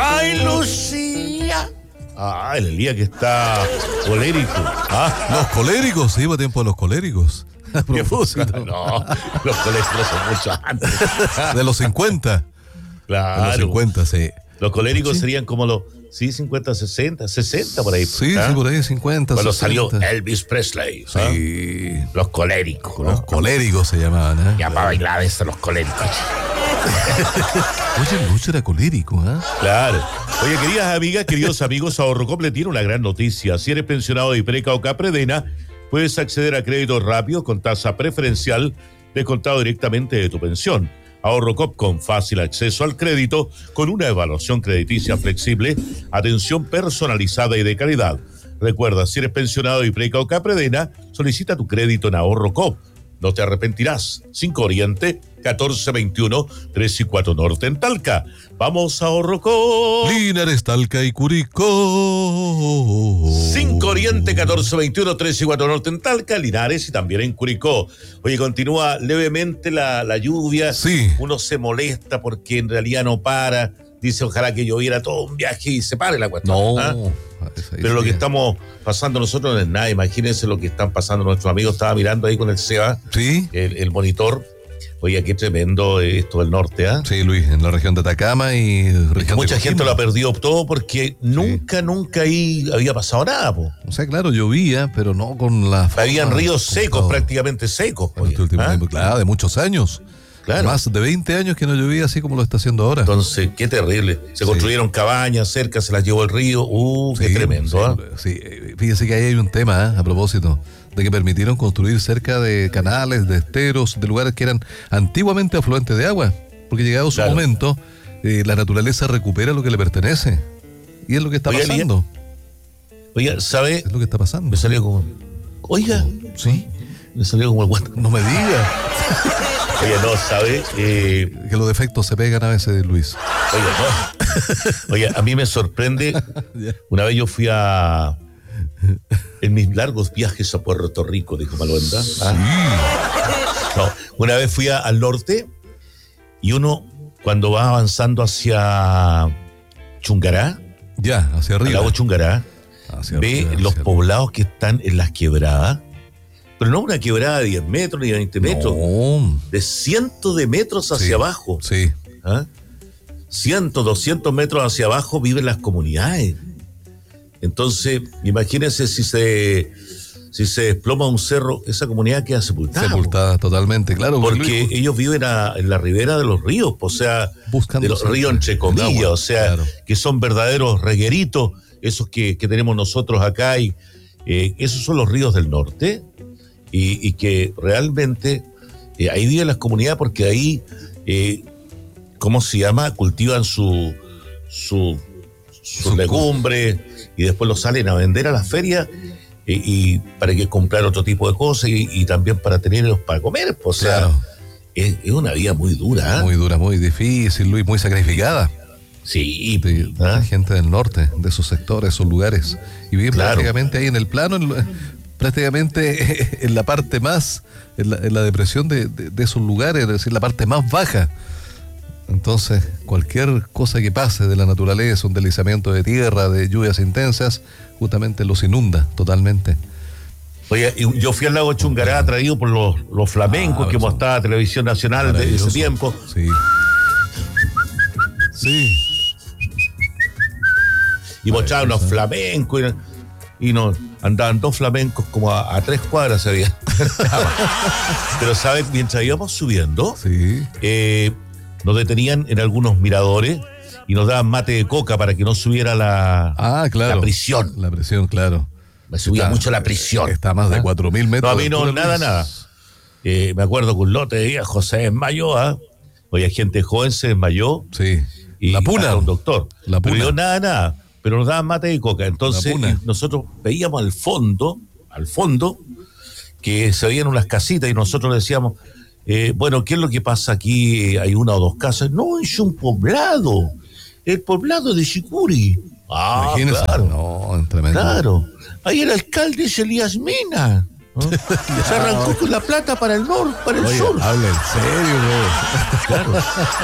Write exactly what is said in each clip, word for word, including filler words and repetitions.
¡Ay, Lucía! Ah, el Elías que está colérico. Ah, los coléricos, sí, va tiempo de los coléricos. A propósito. No, los coléricos son mucho antes. De los cincuenta. Claro. De los cincuenta, sí. Los coléricos ¿Sí? serían como los, sí, cincuenta, sesenta, sesenta por ahí. Sí, ¿ah? sí, por ahí, cincuenta, Cuando sesenta. salió Elvis Presley. Sí. ¿Ah? Los coléricos. ¿no? Los coléricos se llamaban, ¿eh? Ya para bailar esto, los coléricos. Oye, Lucho era colérico, ¿eh? Claro. Oye, queridas amigas, queridos amigos, Ahorrocop le tiene una gran noticia. Si eres pensionado de Ipreca o Capredena, puedes acceder a créditos rápidos con tasa preferencial descontado directamente de tu pensión. Ahorrocop con fácil acceso al crédito, con una evaluación crediticia flexible, atención personalizada y de calidad. Recuerda, si eres pensionado de Ipreca o Capredena, solicita tu crédito en Ahorrocop. No te arrepentirás. cinco Oriente, catorce veintiuno, tres y cuatro Norte en Talca. Vamos a Ahorrocop. Linares, Talca y Curicó. cinco Oriente, catorce veintiuno, tres y cuatro Norte en Talca, Linares y también en Curicó. Oye, continúa levemente la, la lluvia. Sí. Uno se molesta porque en realidad no para. Dice, ojalá que lloviera todo un viaje y se pare la cuestión. No. ¿Ah? Pero lo que estamos pasando nosotros no es nada. Imagínense lo que están pasando nuestros amigos. Estaba mirando ahí con el Seba, Sí. el, el monitor. Oye, qué tremendo esto del norte, ¿ah? Sí, Luis, en la región de Atacama y región de Mucha gente Coquimbo. lo ha perdido todo porque nunca, nunca ahí había pasado nada, po. O sea, claro, llovía, pero no con la... Habían forma ríos como secos, todo. prácticamente secos. En este último ¿ah? tiempo, claro, de muchos años. Claro. Más de veinte años que no llovía así como lo está haciendo ahora. Entonces, qué terrible. Se Sí. construyeron cabañas cerca, se las llevó el río. Uh, qué Sí, tremendo. ¿ah? Sí, sí. Fíjese que ahí hay un tema, ¿eh? A propósito, de que permitieron construir cerca de canales, de esteros, de lugares que eran antiguamente afluentes de agua. Porque llegado su Claro. momento, eh, la naturaleza recupera lo que le pertenece. Y es lo que está Oiga, pasando. Oiga, ¿sabe? Es lo que está pasando. Me salió como... Oiga, Sí. me salió como el guante. No me diga Oye, no, ¿sabe? Eh, que los defectos se pegan a veces, Luis. oye, no. Oye, a mí me sorprende. Una vez yo fui a... En mis largos viajes a Puerto Rico, dijo Maluenda. ¿ah? No, una vez fui a- al norte y uno, cuando va avanzando hacia Chungará, Ya, hacia al arriba. lago Chungará, Hacia ve arriba, los hacia poblados que están en las quebradas, pero no una quebrada de diez metros ni de veinte arriba. metros, No. de cientos de metros hacia Sí, abajo. Sí. ¿ah? cien, doscientos metros hacia abajo viven las comunidades. Entonces, imagínense si se, si se desploma un cerro, esa comunidad queda sepultada. Sepultada totalmente, claro. Porque Luis, ellos viven a- en la ribera de los ríos, o sea, Buscando de los siempre ríos entre el comillas, agua, o sea, claro. que son verdaderos regueritos, esos que, que tenemos nosotros acá, y eh, esos son los ríos del norte, y, y que realmente eh, ahí viven las comunidades porque ahí, eh, ¿cómo se llama? Cultivan su, su, sus Su- legumbres y después los salen a vender a las ferias. Y, y para que comprar otro tipo de cosas y, y también para tenerlos para comer, pues, o sea, Claro. es, es una vida muy dura. ¿eh? Muy dura, muy difícil, Luis, muy sacrificada. Sí, De, ¿ah? la gente del norte, de esos sectores, esos lugares. Y viven Claro. prácticamente ahí en el plano, en lo- prácticamente en la parte más, en la, en la depresión de, de- de esos lugares, es decir, la parte más baja. Entonces, cualquier cosa que pase de la naturaleza, un deslizamiento de tierra, de lluvias intensas, justamente los inunda totalmente. Oye, y yo fui al lago Chungará atraído por los, los flamencos Ah, que eso. mostraba Televisión Nacional de ese Maravilloso. tiempo. Sí. Sí. Y mostraban unos Maravilloso. flamencos y, y no, andaban dos flamencos como a, a tres cuadras se veía. Pero, ¿sabes? Mientras íbamos subiendo, Sí. eh, nos detenían en algunos miradores y nos daban mate de coca para que no subiera la, Ah, claro. la prisión. La presión, claro. Me subía Está- mucho la prisión. Está a más de ¿ah? cuatro mil metros. No, a mí de no, altura, nada, Luis. nada. Eh, me acuerdo que un lote de día José desmayó, ¿ah? Oye, gente joven se desmayó Sí. y La puna. hasta un doctor. La Pero puna. yo nada, nada. Pero nos daban mate de coca. Entonces La puna. y nosotros veíamos al fondo, al fondo, que se veían unas casitas y nosotros decíamos, eh, bueno, ¿qué es lo que pasa aquí? ¿Hay una o dos casas? No, es un poblado. El poblado de Chicuri. Ah, Imagínese. claro. No, es tremendo. Claro. Ahí el alcalde es Elías Mina. ¿no? Se arrancó con la plata para el norte, para el Oye, sur. habla en serio, güey. Claro.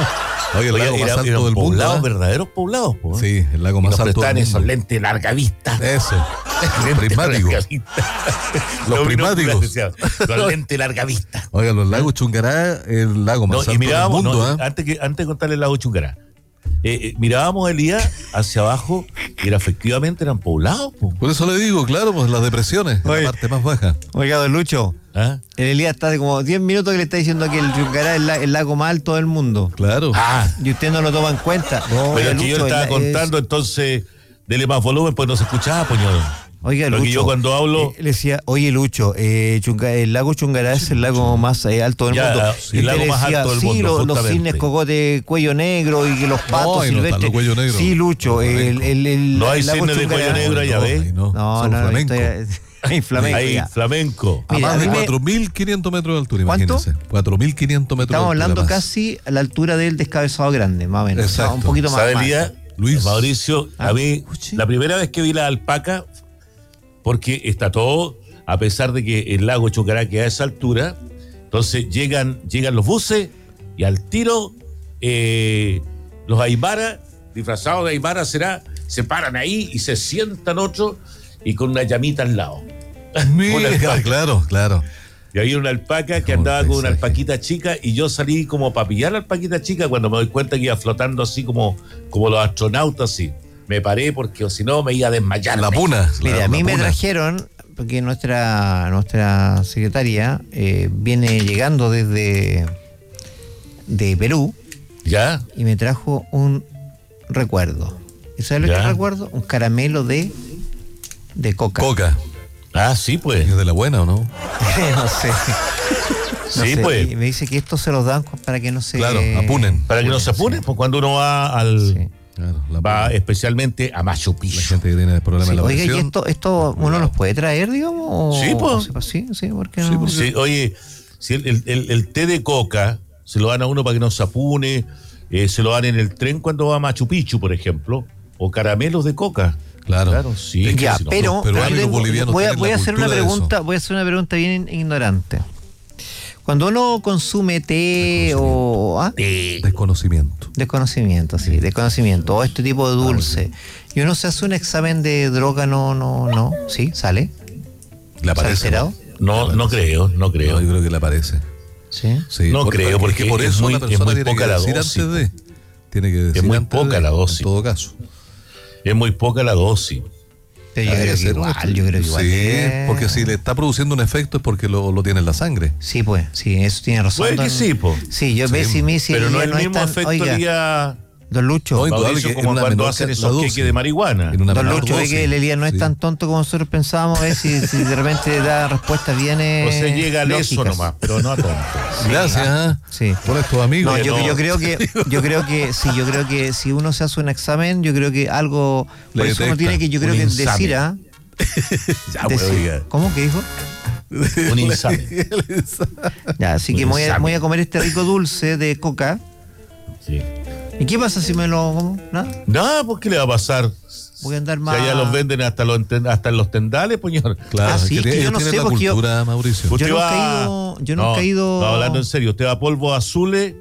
Oye, el Oye, lago más era- alto eran del mundo. poblados, ¿eh? verdaderos poblados, po, ¿eh? Sí, el lago Y más nos alto del prestaban esos mundo. lentes larga vista. Eso. Los Lentes prismáticos. larga vista. Los prismáticos. decía, Los lentes larga vista. Oiga, los lagos Chungará, el lago más No, alto y mirábamos, del mundo. no, ¿eh? antes, que, antes de contarle el lago Chungará, eh, eh, mirábamos Elías hacia abajo y era, efectivamente eran poblados. Po. Por eso le digo, claro, pues las depresiones, Oye. la parte más baja. Oiga, don Lucho, ¿Ah? el Elías está de como diez minutos que le está diciendo que el Chungará es la- el lago más alto del mundo. Claro. Ah, Y usted no lo toma en cuenta. pero Oiga, es que yo Lucho, le estaba el- contando, entonces dele más volumen, pues no se escuchaba, poñón. Oiga, Porque Lucho, yo cuando hablo- eh, le decía, oye, Lucho, eh, Chunga- el lago Chungará es el lago más eh, alto del Ya, mundo. sí, Y el usted lago más decía, alto del sí, mundo, lo- los justamente. cisnes cocote cuello negro y que los patos No, ahí no están silvestres. los cuello negro. Sí, Lucho, el, el, el, No hay el lago cisnes de cuello Chungará- negro allá, No, ¿ves? ahí no, No, son no, flamencos. estoy- hay flamenco. Ahí, ya. flamenco. A Mira, más a de mí me- cuatro mil quinientos metros de altura, ¿Cuánto? imagínense. cuatro mil quinientos metros Estamos de altura. hablando más. casi a la altura del descabezado grande, más o menos. Exacto. Un poquito más. ¿Sabe, más. Elías? Luis. Mauricio, Ah, a mí, escuche. la primera vez que vi la alpaca, porque está todo, a pesar de que el lago Chungará queda a esa altura, entonces llegan, llegan los buses y al tiro eh, los aymara, disfrazados de aymara será, se paran ahí y se sientan otros y con una llamita al lado. Una Mira, alpaca. claro, claro. Y había una alpaca que Como andaba el con una paisaje. alpaquita chica y yo salí como para pillar la alpaquita chica cuando me doy cuenta que iba flotando así como, como los astronautas así. Me paré porque o si no me iba a desmayar. La puna. Mira, la- a mí la me puna. trajeron, porque nuestra nuestra secretaria eh, viene llegando desde de Perú ¿Ya? y me trajo un recuerdo. ¿Y sabes lo que Ya. es recuerdo? Un caramelo de de coca. Coca. Ah, sí, pues. ¿Es de la buena o no? no sé. No Sí, sé. pues. Y me dice que esto se los dan para que no se Claro, apunen. Para que no se apure, pues cuando uno va al. Sí. Claro, la, Va puna. especialmente a Machu La Picchu. gente que tiene el problema Sí, de la oiga, ¿y presión. esto, esto uno los puede traer, digamos? o- Sí, pues. o sea, Sí, sí, ¿por qué Sí, no? pues, Sí, oye, si el, el- el- el té de coca se lo dan a uno para que no se apune, eh, se lo dan en el tren cuando va a Machu Picchu, por ejemplo, o caramelos de coca. Claro. Claro, sí. Es que Ya, si no, pero los peruanos yo y los tengo- bolivianos voy a, tienen voy a la hacer una cultura de pregunta, eso. voy a hacer una pregunta bien ignorante. Cuando uno consume té o ah, Desconocimiento. desconocimiento, sí, desconocimiento o este tipo de dulce y uno se hace un examen de droga, no, no, no, sí, sale. ¿Le ¿Se ha aparece? enterado? No, no creo, no creo. No, yo creo que le aparece. Sí. Sí, No creo, es porque que por es eso muy- la es persona muy tiene poca que la decir dosis. antes de. Tiene que decir muy antes poca de, la dosis. En todo caso. Es muy poca la dosis. Pero yo Debe creo que ser igual, un- yo creo que igual. Sí, es- porque si le está produciendo un efecto es porque lo, lo tiene en la sangre. Sí, pues, sí, eso tiene razón. Puede que don- sí, po. Sí, yo veo si me si Pero el no día es el mismo tan- efecto oiga, día, don Lucho, No, indudable Mauricio, que como en una cuando menor hacen ca- esos la dosis. queques de marihuana. En una Don menor Lucho, ve dosis, que el Elías no es sí. tan tonto como nosotros pensábamos, ve si, si de repente da respuestas bien eh, O sea, llega al eso lógicas. nomás, pero no a tonto. Gracias, ¿ah? Sí. Por estos amigos. No, yo, no. yo creo que, yo creo que, sí, yo creo que si uno se hace un examen, yo creo que algo, Le por eso uno detecta tiene que, yo creo un que examen. decir, ¿ah? Ya, pues, Decir- oiga, ¿Cómo que dijo? un examen. Ya, así que Un me voy a, examen. voy a comer este rico dulce de coca. Sí. ¿Y qué pasa si me lo como? ¿Nada? Nada, pues ¿qué le va a pasar? Voy a andar Si más. allá los venden hasta, los, hasta en los tendales, poñor. Claro, Ah, sí, es que que yo ellos no tienen sé, la porque yo- cultura, Mauricio. Usted nunca va- he ido- yo nunca no, he ido- no, hablando en serio, usted va a polvos azules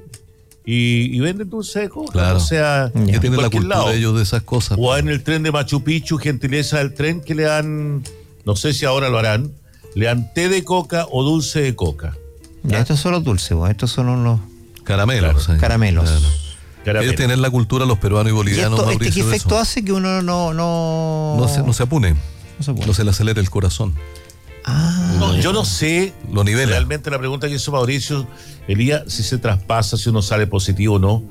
y, y venden dulce de coca. Claro. O sea, Ya. Que en tienen la cualquier cultura lado. ellos de esas cosas. O en el tren de Machu Picchu, gentileza del tren que le dan, no sé si ahora lo harán, le dan té de coca o dulce de coca. Ya, estos son los dulces, vos, estos son unos Caramelos. sí. caramelos. Claro. Caramelo. Ellos tienen la cultura, los peruanos y ¿Y bolivianos, esto, este Mauricio, qué de efecto eso. hace que uno no. No, No se, no se apune. No se pone. No se le acelera el corazón. Ah, No, yo no sé Lo nivela. realmente la pregunta que hizo Mauricio, Elías, si se traspasa, si uno sale positivo o no,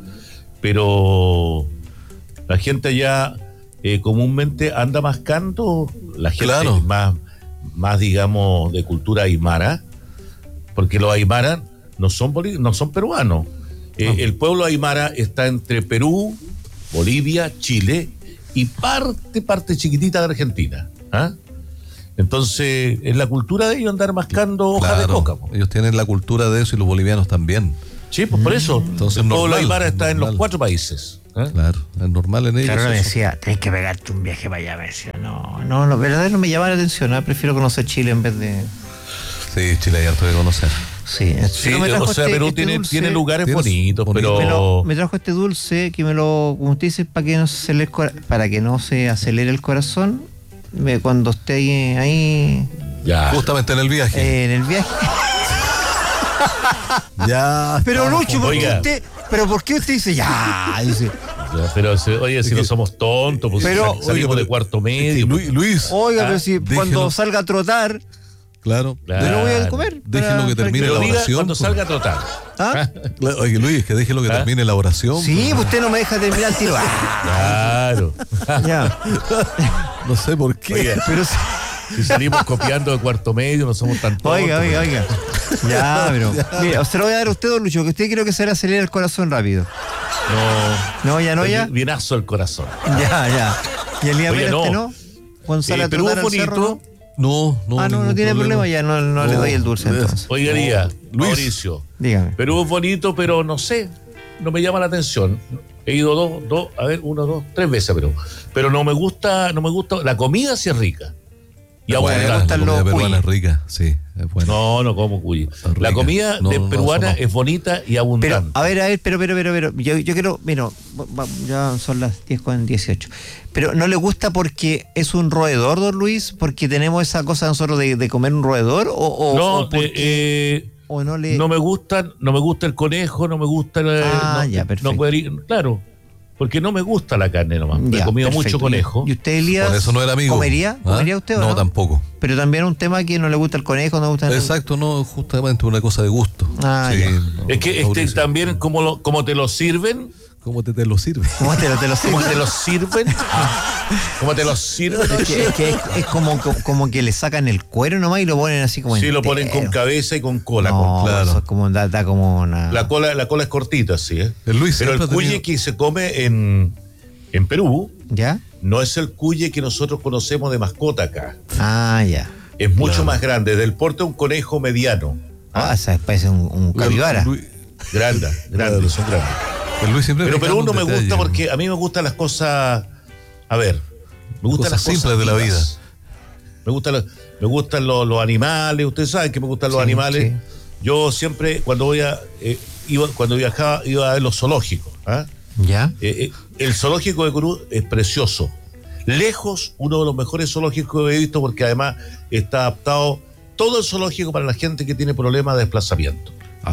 pero la gente allá eh, comúnmente anda mascando, la gente Claro. más, más, digamos, de cultura aymara, porque los aymaras no son, boli- no son peruanos. Eh, el pueblo aymara está entre Perú, Bolivia, Chile y parte, parte chiquitita de Argentina. ¿Ah? Entonces, es la cultura de ellos andar mascando hojas de Claro, coca. Po. ellos tienen la cultura de eso y los bolivianos también. Sí, pues por eso. Entonces, el pueblo normal, aymara está en los normal. cuatro países. ¿Ah? Claro, es normal en ellos. Claro, me eso. decía, tenés que pegarte un viaje para allá. Me decía, no, no, no, verdad no me llama la atención. ¿eh? Prefiero conocer Chile en vez de. Sí, Chile hay harto que conocer. Sí, Sí, pero me trajo o sea, este- Perú este tiene, dulce. tiene lugares Tienes bonitos, bonito. Me, lo- pero... me trajo este dulce que me lo, como usted dice, para que no se acelere el, cora- para que no se acelere el corazón, me- cuando esté ahí, ahí, Ya. Justamente en el viaje. eh, en el viaje. ya. Pero estamos Lucho, ¿por qué Oiga. usted, pero por qué usted dice ya? Dice, Ya, pero, se- oye, si no somos tontos, pues Pero- si salimos oye, de cuarto Es que medio. Luis, Luis, oiga, Ah, pero si déjelo. cuando salga a trotar, claro. Claro. yo no voy a comer. Déjelo para- que para termine Pero la diga oración, cuando pues. salga a trotar. ¿Ah? Claro, Oye, Luis, que déjelo que ¿Ah? termine la oración. Sí, pues. pues usted no me deja terminar el tiro. Ah, Claro. ya. No sé por qué. Oiga, Pero si- si salimos copiando de cuarto medio, no somos tan tontos. oiga, oiga, oiga. Ya, pero. Mira, se lo voy a dar a usted, don Lucho, que usted creo que se le acelera el corazón rápido. No. No, ya no, ya. Bienazo el corazón. Ya, ya. Y el día Oye, Pérez, no. ¿no? Cuando sale Eh, a Perú trotar al bonito. cerro, No, no. ¿no? Ah, no, no ningún tiene problema, ya no, no le doy el dulce entonces. Oiga, diga, Luis. Mauricio. Dígame. Perú es bonito, pero no sé, no me llama la atención. He ido dos, dos, a ver, uno, dos, tres veces a Perú. Pero no me gusta, no me gusta, la comida sí es rica. Y Bueno, abundante. me gustan la comida los peruana cuy. es rica, sí, es buena. No, no como cuy. rica. La comida No, de no, peruana eso no. es bonita y Pero, abundante. a ver, a ver, pero, pero, pero, pero, yo, yo quiero, mira, va- va- ya son las diez con dieciocho. Pero no le gusta porque es un roedor, don Luis, porque tenemos esa cosa nosotros de, de comer un roedor, o, o, no, o porque- eh, o no le. no me gusta, no me gusta el conejo, no me gusta el, Ah, no, ya, no perfecto. podría- claro, porque no me gusta la carne nomás. Ya, He comido perfecto. mucho conejo. ¿Y usted, Elías? Por eso no era amigo. ¿Comería? ¿Ah? ¿Comería usted o no? No, tampoco. Pero también un tema que no le gusta el conejo, no le gusta. Exacto, no, justamente una cosa de gusto. Ah, ya. no, Es que este Mauricio. también como lo, como te lo sirven, ¿Cómo te, te lo sirve? ¿Cómo te lo, te lo como sirve? te lo sirven, como te lo sirven. Es que, es, que es, es como, como que le sacan el cuero nomás y lo ponen así como Sí, lo ponen con entero. cabeza y con cola. No, con- claro. eso es como, da, da como una... La cola, la cola es cortita, sí. ¿eh? El Luis Pero el siempre ha cuye tenido- que se come en, en Perú ¿Ya? no es el cuye que nosotros conocemos de mascota acá. Ah, ya. Es mucho Claro. más grande, del porte de un conejo mediano. Ah, esa parece un, un capibara. Luis- Grande, grande, son grandes. el Luis siempre Pero fijaba Perú un no me detalle. gusta porque a mí me gustan las cosas. A ver, me gustan Cosas las cosas simples de la vivas. Me gustan, los- me gustan los, los animales. Ustedes saben que me gustan los Sí, animales. sí. Yo siempre, cuando voy a. eh, iba, cuando viajaba, iba a ver los zoológicos. ¿ah? ¿Ya? Eh, eh, el zoológico de Perú es precioso. Lejos, uno de los mejores zoológicos que he visto porque además está adaptado todo el zoológico para la gente que tiene problemas de desplazamiento.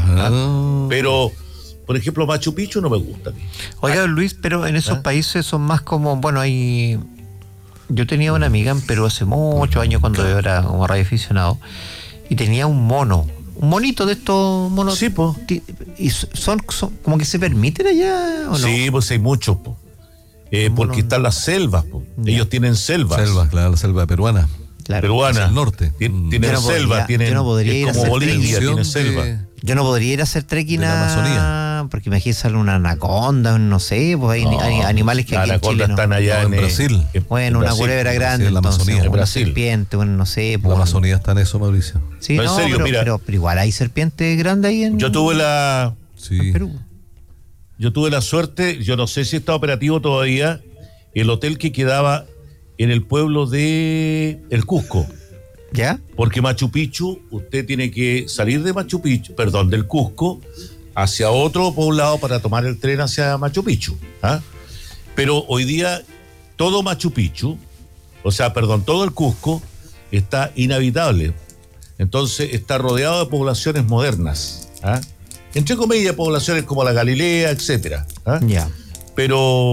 Ah. Pero, por ejemplo, Machu Picchu no me gusta a mí. Oiga, don Luis, pero en esos ¿Ah? países son más como, bueno, hay... Yo tenía una amiga en Perú hace muchos años cuando yo era como radioaficionado y tenía un mono, un monito de estos monos. Sí, po. Ti- ¿Y son, son como que se permiten allá o no? Sí, pues hay muchos, po. Eh, ¿Cómo porque no? están las selvas, po. Ya. Ellos tienen selvas. Selva, claro, la selva peruana. Claro. Peruanas. Hacia el norte. Tien- Mm. Tienen Yo no podría- selva, tienen. yo no podría es ir a como hacer Bolivia, Extensión tiene selva. de- Yo no podría ir a hacer trekking de la a... Amazonía. Porque imagínate sale una anaconda, un no sé, pues hay No, hay animales que las aquí en Chile anacondas no. están allá No, en eh, Brasil. en- Bueno, en una Brasil. culebra grande, en la entonces, Amazonía. una En Brasil. serpiente, bueno, no sé. La pues, Amazonía está en eso, Mauricio. Sí, No, en no, serio, pero, mira. pero, pero igual hay serpientes grandes ahí en, Yo tuve la. Sí. en Perú. Yo tuve la suerte, yo no sé si está operativo todavía, el hotel que quedaba en el pueblo de El Cusco. ¿Ya? Porque Machu Picchu, usted tiene que salir de Machu Picchu, perdón, del Cusco, hacia otro poblado para tomar el tren hacia Machu Picchu. ¿ah? Pero hoy día todo Machu Picchu, o sea, perdón, todo el Cusco está inhabitable. Entonces está rodeado de poblaciones modernas. ¿ah? Entre comillas, poblaciones como la Galilea, etcétera. ¿ah? Ya. Pero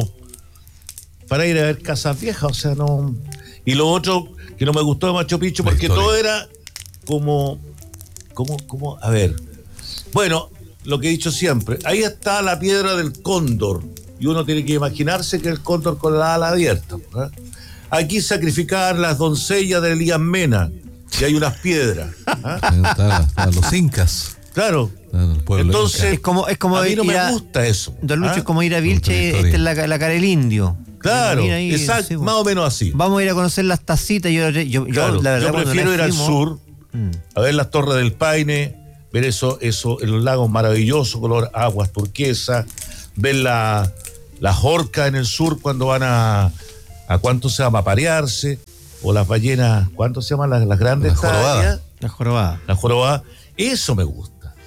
para ir a ver casas viejas, o sea, no. Y lo otro que no me gustó de Machu Picchu, La porque historia. todo era como, como, como, a ver, bueno, lo que he dicho siempre, ahí está la piedra del cóndor, y uno tiene que imaginarse que el cóndor con la ala abierta. ¿eh? Aquí sacrificar las doncellas de Elías Mena, y hay unas piedras. ¿eh? Ahí están, están los incas. Claro. Están el pueblo Entonces, Es como, es como a mí no ir me a- gusta eso. Don Lucho, ¿ah? es como ir a Vilche, Otra esta historia. es la, la cara del indio. Claro, Mira ahí, exacto, sí, más o menos así. Vamos a ir a conocer las tacitas. Yo, yo, yo, Claro, la verdad, yo cuando prefiero la ir al fuimos- sur, Mm. a ver las Torres del Paine, ver eso, eso en los lagos maravillosos, color aguas turquesa, ver la, las orcas en el sur cuando van a, a cuánto se llama, a parearse, o las ballenas, ¿cuánto se llaman las, las grandes? Las jorobadas. estas? La jorobada. Las jorobadas, eso me gusta.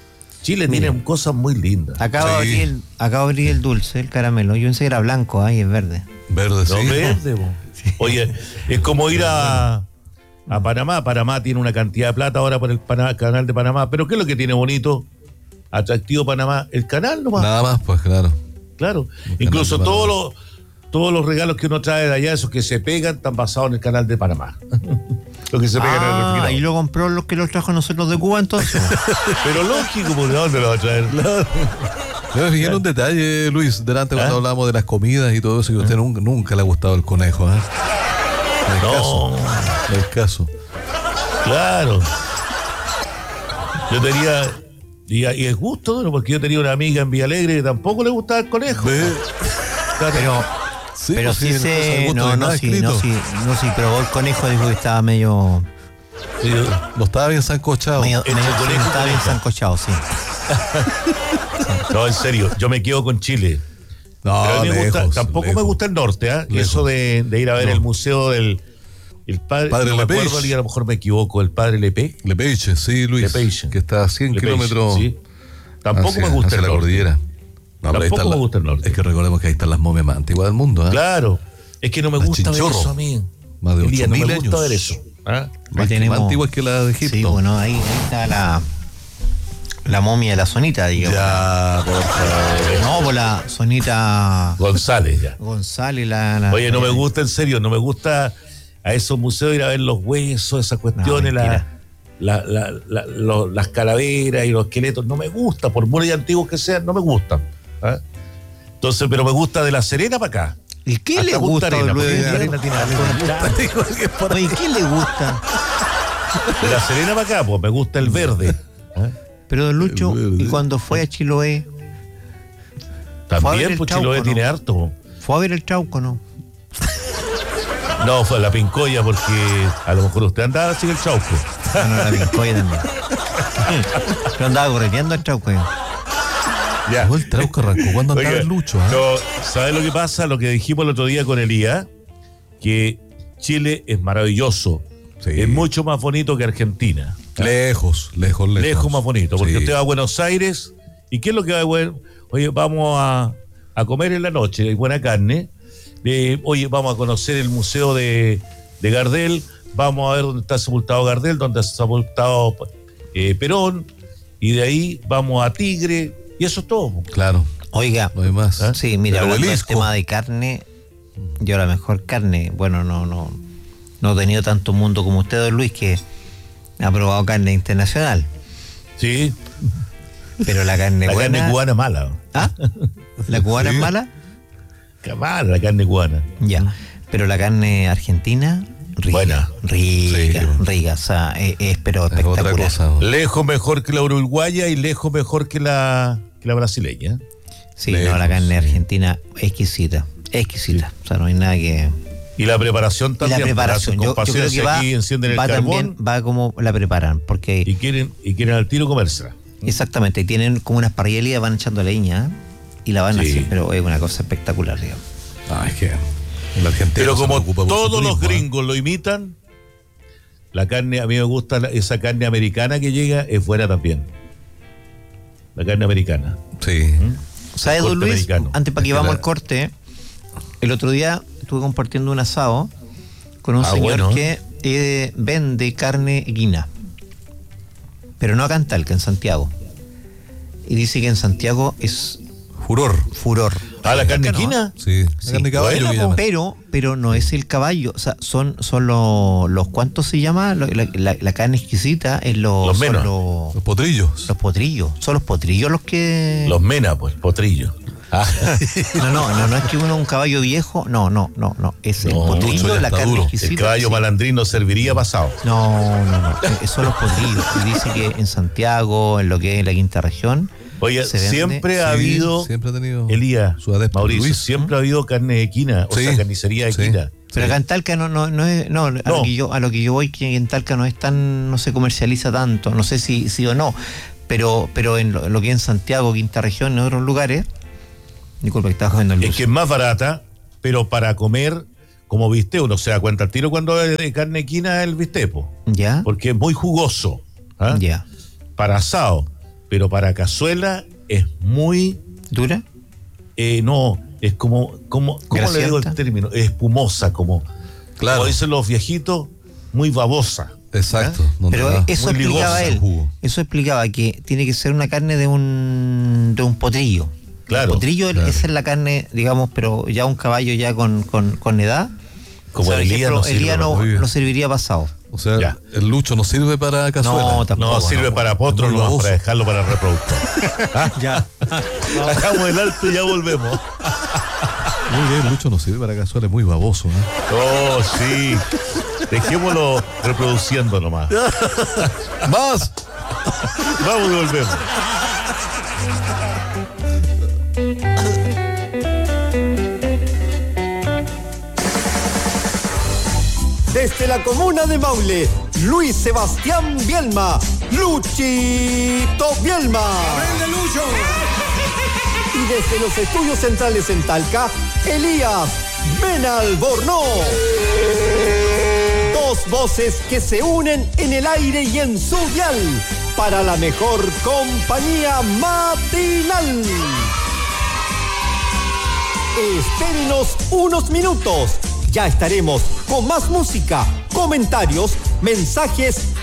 Chile Mire. tiene cosas muy lindas. Acabo, de Sí. abrir el, acabo de abrir el dulce, el caramelo. Yo pensé que era blanco, ahí es verde. Verde, No, sí. verde, po. Oye, es como ir a, a Panamá. Panamá tiene una cantidad de plata ahora por el Pana- canal de Panamá. Pero ¿qué es lo que tiene bonito, atractivo Panamá? El canal nomás. Nada más, pues claro. Claro. El Incluso canal de todos Panamá. los, todos los regalos que uno trae de allá, esos que se pegan, están basados en el canal de Panamá. Los que se pegan en el Ah, refrigerador. y lo compró los que los trajo a nosotros de Cuba, entonces. Pero lógico, ¿por dónde lo va a traer? Yo me fijé en un detalle, Luis, delante cuando ¿Ah? hablábamos de las comidas y todo eso, que a usted nunca, nunca le ha gustado el conejo, ¿eh? En el No. caso. En el caso. Claro. Yo tenía. Y, y es justo, ¿no? Porque yo tenía una amiga en Villalegre que tampoco le gustaba el conejo. Ve. Pero, Sí, pero pues sí en el caso del se. gusto No, hay no, nada sí, escrito. no, sí, no, sí, pero el conejo dijo que estaba medio. Sí, No estaba bien sancochado. medio, Entre medio- conejo y estaba bien conejo. sancochado, sí. no, en serio, yo me quedo con Chile. No, Pero a mí me gusta, lejos, tampoco lejos. me gusta el norte, ¿ah? Lejos. Eso de, de ir a ver No. el museo del el padre, Padre no me Lepage. acuerdo, y a lo mejor me equivoco, el padre Lepage. Lepage, sí, Luis. Lepage. Que está a cien Lepage, kilómetros. sí. Tampoco hacia- me gusta hacia el la norte. cordillera. No, pero ahí Tampoco están me la- gusta el norte. Es que recordemos que ahí están las momias más antiguas del mundo, ¿eh? Claro, es que no me Las gusta ver chinchorro. eso a mí. Más de Elías, no ocho me mil gusta años. ver eso. ¿ah? Más, que- tenemos- más antiguas que la de Egipto. Sí, bueno, ahí, ahí está la. La momia de la sonita, digamos. Ya, por favor. No, por la sonita González ya. González, la. la- Oye, no me gusta, en serio, no me gusta a esos museos ir a ver los huesos, esas cuestiones, No, la- mentira. la- la- la- lo- las calaveras y los esqueletos. No me gusta, por muy antiguos que sean, no me gustan. ¿ah? Entonces, pero me gusta de La Serena para acá. ¿Y qué Hasta le Punta gusta, Arenas, Luis? porque Punta Arenas tiene algo. Oye, ¿qué le gusta? De La Serena para acá, pues me gusta el verde. ¿ah? Pero don Lucho, El verde. y cuando fue a Chiloé, Fue a ver También, el pues Chauco, Chiloé ¿no? tiene harto. fue a ver el Trauco, ¿no? No, fue a la Pincoya porque a lo mejor usted andaba así el Chauco. Ah, no, la Pincoya también. Pero andaba correteando el Trauco. yo. Ya. Llegó el Trauco arrancó. ¿Cuándo andaba Oiga, el Lucho? ah? no, ¿sabe lo que pasa? Lo que dijimos el otro día con Elías, que Chile es maravilloso, Sí. es mucho más bonito que Argentina. Lejos, lejos, lejos. Lejos más bonito, porque Sí. usted va a Buenos Aires, ¿y qué es lo que va a ver? Oye, vamos a, a comer en la noche, hay buena carne. Eh, oye, vamos a conocer el museo de, de Gardel, vamos a ver dónde está sepultado Gardel, dónde está sepultado eh, Perón, y de ahí vamos a Tigre, y eso es todo. Claro, Oiga, no hay más. ¿Ah? sí, mira, El hablando del obelisco. tema de carne, yo la mejor carne, bueno, no, no, no he tenido tanto mundo como usted, don Luis, que ha probado carne internacional, Sí, pero la carne la buena. carne cubana es mala. ¿Ah? ¿La cubana Sí. es mala? Qué mala la carne cubana. Ya, pero la carne argentina, rica, Buena. rica, Sí. rica, o sea, es, es pero Es espectacular. otra cosa. Lejos mejor que la uruguaya y lejos mejor que la, que la brasileña. Sí, Lejos, no, la carne sí. argentina exquisita, exquisita, o sea, no hay nada que... Y la preparación Y también. la preparación, hacen yo, yo con creo que paciencia va, aquí, encienden el va carbón también, va como la preparan, porque y quieren, y quieren al tiro comérsela. exactamente, y tienen como unas parrillas y van echando leña, ¿eh? Y la van Sí. así, pero es una cosa espectacular, digamos. Ah, es que el argentino Pero se como preocupa por su todos los turismo, ¿eh? gringos lo imitan, la carne, a mí me gusta la- esa carne americana que llega, es buena también. La carne americana. Sí. ¿Sabes, don Corte Luis? americano. Antes para que Es que vamos la- al corte, el otro día estuve compartiendo un asado con un Ah, señor bueno. que eh, vende carne equina, pero no acá en Talca, en Santiago. Y dice que en Santiago es Furor. furor. Ah, la carne Acá no, equina. Sí. La Sí. carne de caballo Buena, que po. llaman. Pero, pero no es el caballo, o sea, son, son los, los ¿cuántos se llama? Lo- La, la- la carne exquisita es los, Los son menos. los, Los potrillos. los potrillos, son los potrillos los que... Los mena, pues, potrillo. Ah, No, no, no, no es que uno un caballo viejo, no, no, no, no, es el No, mucho potrillo, ya la está carne duro. exquisita. el caballo sí. malandrino serviría pasado. No, no, no, eh, son los potrillos. Y dice que en Santiago, en lo que es la quinta región, Oye, se vende- siempre ha Sí, habido, Siempre ha tenido. Elías, su adepto, Mauricio, Luis. siempre ha habido carne equina, o Sí, sea, carnicería sí. equina. pero acá en Talca no, no, no es, no, a, No. Lo que yo, a lo que yo voy, que en Talca no es tan, no se comercializa tanto, no sé si sí o no, pero, pero en lo, lo que es en Santiago, quinta región, en otros lugares, disculpa que estaba comiendo el Es luz. que es más barata, pero para comer, como viste, uno se da cuenta al tiro cuando es de carne equina el bistepo, ¿Ya? porque es muy jugoso, ¿ah? Ya. para asado. pero para cazuela es muy... ¿Dura? Eh, no, es como... como ¿Cómo le digo el término? Es espumosa, como... Claro. Como dicen los viejitos, muy babosa. Exacto. ¿Eh? Pero da eso muy explicaba ligosa él. el jugo. Eso explicaba que tiene que ser una carne de un de un potrillo. Claro, El potrillo, claro. esa es la carne, digamos, pero ya un caballo ya con, con, con edad. Como o sea, el por Elías ejemplo, no sirve Elías no, para muy- no serviría pasado. O sea, Ya. el lucho no sirve para cazuela. No, tampoco. No, sirve no. para potro, Es muy no baboso. para dejarlo para reproductor. ¿Ah? Ya. Bajamos el alto y ya volvemos. Muy bien, el lucho no sirve para cazuela, es muy baboso, ¿eh? Oh, sí. Dejémoslo reproduciendo nomás. ¡Más! Vamos y volvemos. Desde la comuna de Maule, Luis Sebastián Bielma, Luchito Bielma. Y desde los estudios centrales en Talca, Elías Benalbornoz. Dos voces que se unen en el aire y en su dial para la mejor compañía matinal. Espérenos unos minutos. Ya estaremos con más música, comentarios, mensajes